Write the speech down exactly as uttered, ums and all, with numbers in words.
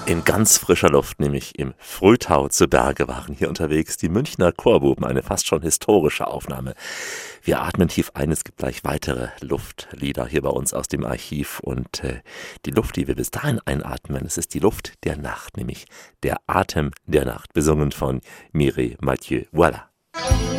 In ganz frischer Luft, nämlich im Frühtau zu Berge, waren hier unterwegs die Münchner Chorbuben, eine fast schon historische Aufnahme. Wir atmen tief ein, es gibt gleich weitere Luftlieder hier bei uns aus dem Archiv und äh, die Luft, die wir bis dahin einatmen, es ist die Luft der Nacht, nämlich der Atem der Nacht, besungen von Mireille Mathieu. Voilà.